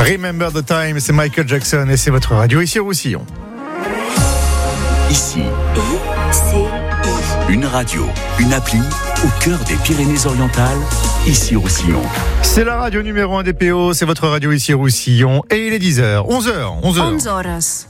Remember the Time, c'est Michael Jackson et c'est votre radio ici Roussillon. Ici, une radio, une appli au cœur des Pyrénées-Orientales, ici Roussillon. C'est la radio numéro 1 des PO, c'est votre radio ici Roussillon et il est 10h, 11h.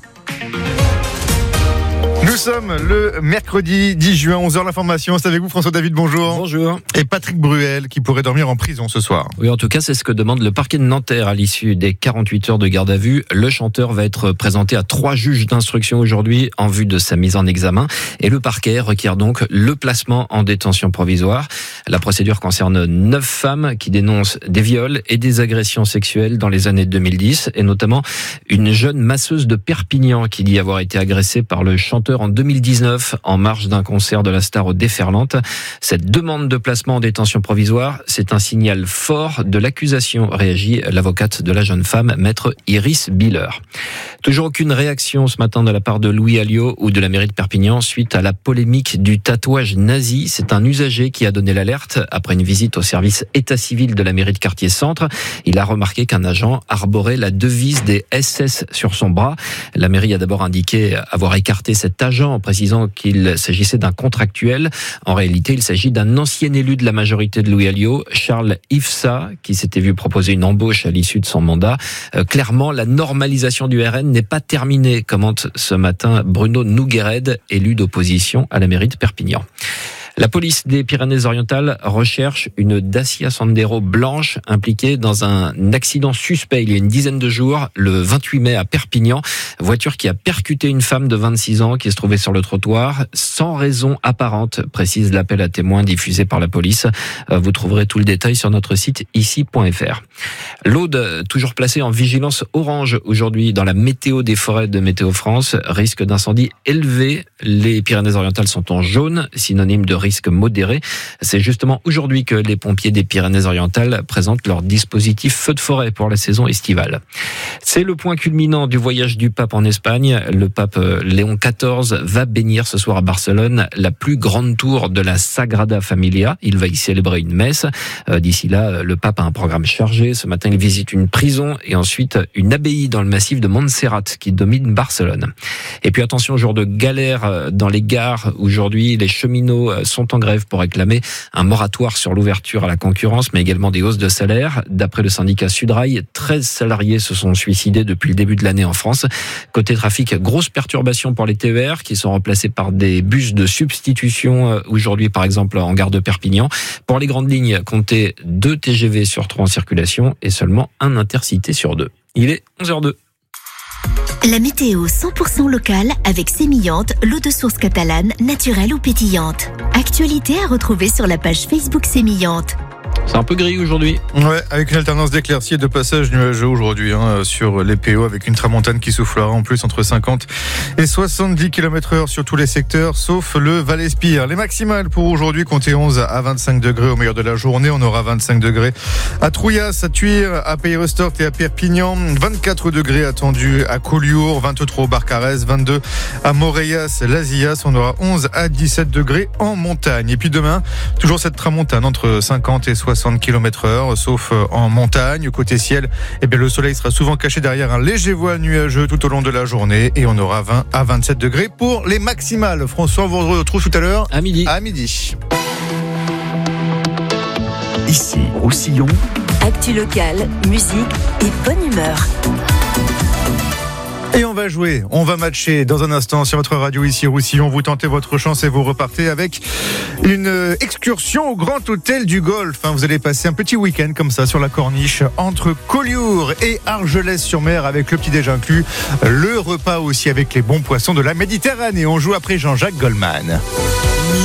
Nous sommes le mercredi 10 juin, 11h, l'information. C'est avec vous François-David, bonjour. Bonjour. Et Patrick Bruel qui pourrait dormir en prison ce soir. Oui, en tout cas, c'est ce que demande le parquet de Nanterre à l'issue des 48 heures de garde à vue. Le chanteur va être présenté à 3 juges d'instruction aujourd'hui en vue de sa mise en examen. Et le parquet requiert donc le placement en détention provisoire. La procédure concerne 9 femmes qui dénoncent des viols et des agressions sexuelles dans les années 2010 et notamment une jeune masseuse de Perpignan qui dit avoir été agressée par le chanteur en 2019 en marge d'un concert de la star au Déferlante. Cette demande de placement en détention provisoire, c'est un signal fort de l'accusation, réagit l'avocate de la jeune femme, maître Iris Biller. Toujours aucune réaction ce matin de la part de Louis Alliot ou de la mairie de Perpignan suite à la polémique du tatouage nazi. C'est un usager qui a donné l'alerte après une visite au service état civil de la mairie de Quartier Centre. Il a remarqué qu'un agent arborait la devise des SS sur son bras. La mairie a d'abord indiqué avoir écarté cet agent en précisant qu'il s'agissait d'un contractuel. En réalité, il s'agit d'un ancien élu de la majorité de Louis Alliot, Charles Ifsa, qui s'était vu proposer une embauche à l'issue de son mandat. Clairement, la normalisation du RN n'est pas terminée, commente ce matin Bruno Nouguered, élu d'opposition à la mairie de Perpignan. La police des Pyrénées-Orientales recherche une Dacia Sandero blanche impliquée dans un accident suspect il y a une dizaine de jours, le 28 mai à Perpignan. Voiture qui a percuté une femme de 26 ans qui se trouvait sur le trottoir sans raison apparente, précise l'appel à témoins diffusé par la police. Vous trouverez tout le détail sur notre site ici.fr. L'Aude, toujours placée en vigilance orange aujourd'hui dans la météo des forêts de Météo France. Risque d'incendie élevé. Les Pyrénées-Orientales sont en jaune, synonyme de risque modéré. C'est justement aujourd'hui que les pompiers des Pyrénées-Orientales présentent leur dispositif feu de forêt pour la saison estivale. C'est le point culminant du voyage du pape en Espagne. Le pape Léon XIV va bénir ce soir à Barcelone la plus grande tour de la Sagrada Familia. Il va y célébrer une messe. D'ici là, le pape a un programme chargé. Ce matin, il visite une prison et ensuite une abbaye dans le massif de Montserrat qui domine Barcelone. Et puis attention, jour de galère dans les gares. Aujourd'hui, les cheminots sont en grève pour réclamer un moratoire sur l'ouverture à la concurrence, mais également des hausses de salaire. D'après le syndicat Sudrail, 13 salariés se sont suicidés depuis le début de l'année en France. Côté trafic, grosse perturbation pour les TER qui sont remplacés par des bus de substitution aujourd'hui, par exemple, en gare de Perpignan. Pour les grandes lignes, comptez 2 TGV sur 3 en circulation et seulement un Intercité sur 2. Il est 11h02. La météo 100% locale avec Sémillante, l'eau de source catalane, naturelle ou pétillante. Actualité à retrouver sur la page Facebook Sémillante. C'est un peu gris aujourd'hui. Ouais, avec une alternance d'éclaircies et de passages nuageux aujourd'hui sur les PO, avec une tramontane qui soufflera en plus entre 50 et 70 km/h sur tous les secteurs, sauf le Val-Espire. Les maximales pour aujourd'hui, comptez 11 à 25 degrés au meilleur de la journée. On aura 25 degrés à Trouillas, à Tuire, à Pays-Restort et à Perpignan. 24 degrés attendus à Collioure, 23 au Barcarès, 22 à Moreyas, Lazillas. On aura 11 à 17 degrés en montagne. Et puis demain, toujours cette tramontane entre 50 et 60 km/h, sauf en montagne. Côté ciel, le soleil sera souvent caché derrière un léger voile nuageux tout au long de la journée et on aura 20 à 27 degrés pour les maximales. François, on vous retrouve tout à l'heure à midi. Ici, Roussillon. Actu locale, musique et bonne humeur. Et on va jouer, on va matcher dans un instant sur votre radio ici Roussillon. Vous tentez votre chance et vous repartez avec une excursion au Grand Hôtel du Golfe. Vous allez passer un petit week-end comme ça sur la corniche entre Collioure et Argelès-sur-Mer avec le petit-déj inclus. Le repas aussi avec les bons poissons de la Méditerranée. On joue après Jean-Jacques Goldman.